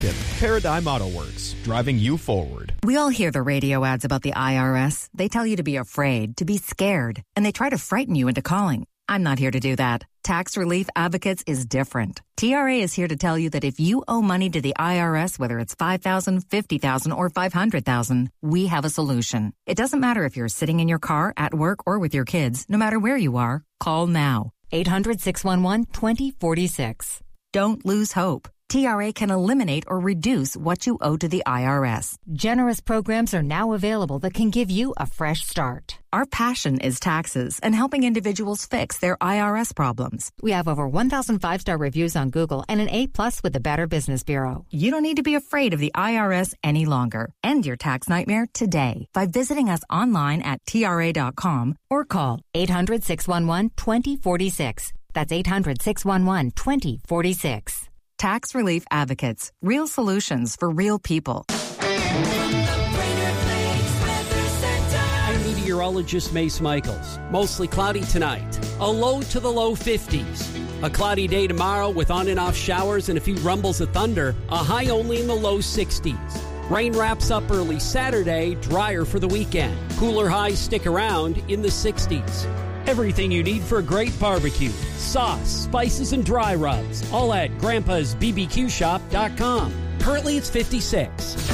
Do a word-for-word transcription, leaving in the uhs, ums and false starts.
Paradigm Auto Works, driving you forward. We all hear the radio ads about the I R S. They tell you to be afraid, to be scared, and they try to frighten you into calling. I'm not here to do that. Tax Relief Advocates is different. T R A is here to tell you that if you owe money to the I R S, whether it's five thousand dollars, fifty thousand dollars, or five hundred thousand dollars, we have a solution. It doesn't matter if you're sitting in your car, at work, or with your kids. No matter where you are, call now. eight hundred, six one one, two zero four six. Don't lose hope. T R A can eliminate or reduce what you owe to the I R S. Generous programs are now available that can give you a fresh start. Our passion is taxes and helping individuals fix their I R S problems. We have over one thousand five-star reviews on Google and an A plus with the Better Business Bureau. You don't need to be afraid of the I R S any longer. End your tax nightmare today by visiting us online at T R A dot com or call eight hundred, six one one, two zero four six. That's eight hundred, six one one, two zero four six. Tax Relief Advocates. Real solutions for real people. I'm meteorologist Mace Michaels. Mostly cloudy tonight. A low to the low fifties. A cloudy day tomorrow with on and off showers and a few rumbles of thunder. A high only in the low sixties. Rain wraps up early Saturday. Drier for the weekend. Cooler highs stick around in the sixties. Everything you need for a great barbecue. Sauce, spices, and dry rubs. All at grandpas b b q shop dot com. Currently it's fifty-six.